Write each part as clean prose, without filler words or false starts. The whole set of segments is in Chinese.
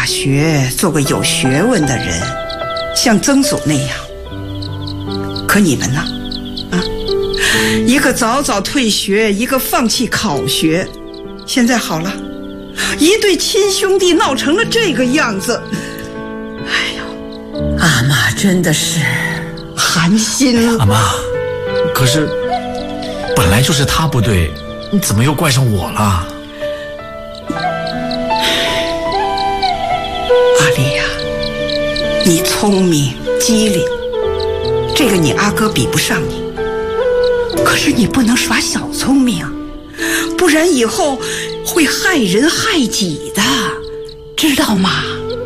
学，做个有学问的人，像曾祖那样。可你们呢？一个早早退学，一个放弃考学，现在好了，一对亲兄弟闹成了这个样子。哎呦，阿妈真的是寒心了。 阿妈，可是本来就是他不对，你怎么又怪上我了？ 阿丽呀，你聪明机灵，这个你阿哥比不上你。可是你不能耍小聪明，不然以后会害人害己的，知道吗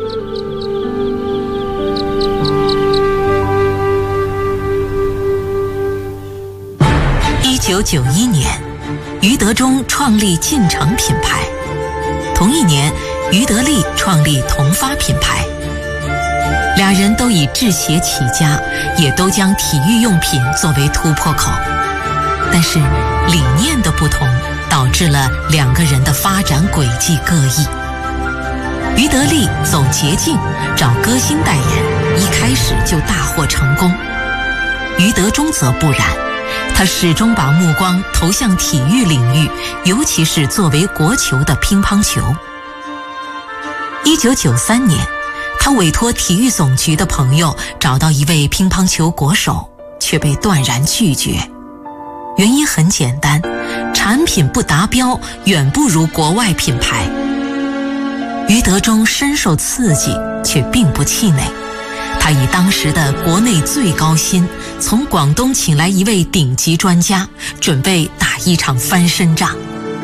？1991年，余德忠创立晋城品牌，同一年，余德利创立同发品牌。俩人都以制鞋起家，也都将体育用品作为突破口。但是理念的不同，导致了两个人的发展轨迹各异。余德利走捷径，找歌星代言，一开始就大获成功。余德忠则不然，他始终把目光投向体育领域，尤其是作为国球的乒乓球。1993年，他委托体育总局的朋友找到一位乒乓球国手，却被断然拒绝。原因很简单，产品不达标，远不如国外品牌。余德忠深受刺激，却并不气馁。他以当时的国内最高薪，从广东请来一位顶级专家，准备打一场翻身仗。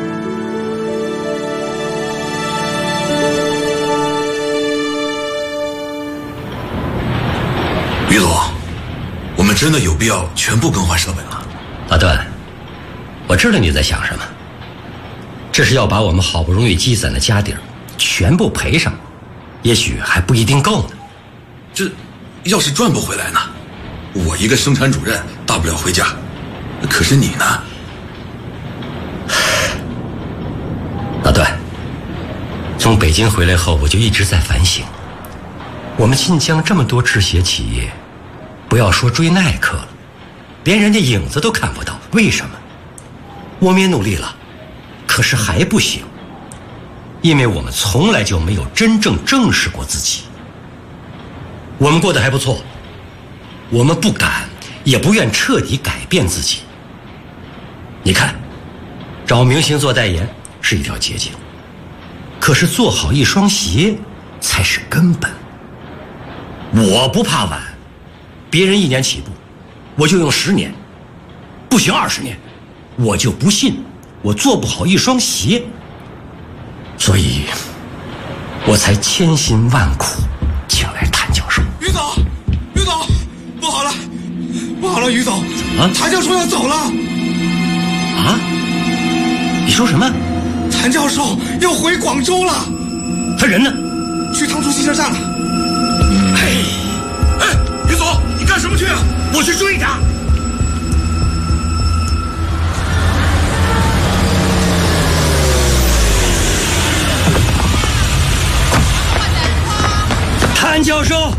于总，我们真的有必要全部更换设备吗？ 阿段，我知道你在想什么，这是要把我们好不容易积攒的家底儿全部赔上，也许还不一定够呢。 这要是赚不回来呢？我一个生产主任，大不了回家。可是你呢？ 阿段，从北京回来后，我就一直在反省，我们晋江这么多制鞋企业，不要说追耐克了，连人家影子都看不到。为什么？我们也努力了，可是还不行，因为我们从来就没有真正正视过自己。我们过得还不错，我们不敢也不愿彻底改变自己。你看，找明星做代言是一条捷径，可是做好一双鞋才是根本。我不怕晚，别人1年起步，我就用10年，不行20年，我就不信我做不好一双鞋。所以我才千辛万苦请来谭教授。 于总，于总，不好了，不好了，于总，谭教授要走了。 啊？你说什么？ 谭教授要回广州了。 他人呢？ 去汤出汽车站了。 哎，于总，你干什么去啊？ 我去追他。谭教授，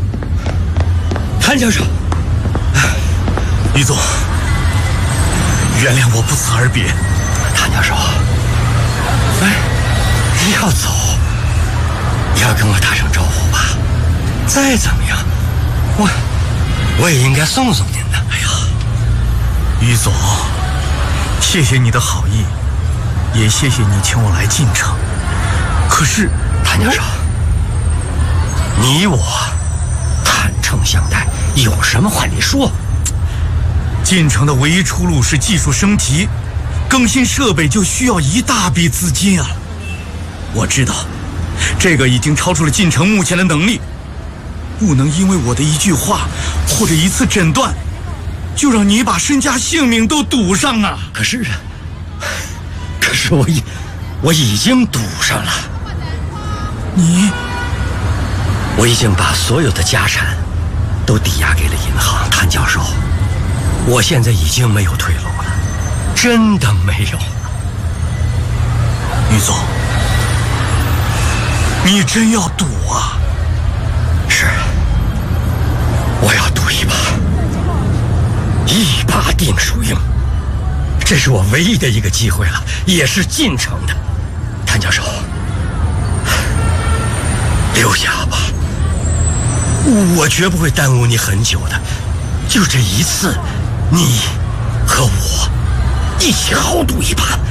谭教授， 于总，原谅我不辞而别。 谭教授，哎，你要走，你要跟我打声招呼吧。再怎么样，我也应该送送您的。哎呀， 于总，谢谢你的好意，也谢谢你请我来晋城。可是， 谭教授，你我坦诚相待，有什么话你说。 晋城的唯一出路是技术升级，更新设备就需要一大笔资金啊。我知道，这个已经超出了晋城目前的能力，不能因为我的一句话或者一次诊断，就让你把身家性命都赌上啊！ 可是我已经赌上了。我已经把所有的家产都抵押给了银行。谭教授，我现在已经没有退路了，真的没有了。 于总， 你真要赌啊？ 是，我要赌一把，一把定输赢。这是我唯一的一个机会了，也是进城的。谭教授，留下吧，我绝不会耽误你很久的。就这一次，你和我一起豪赌一把。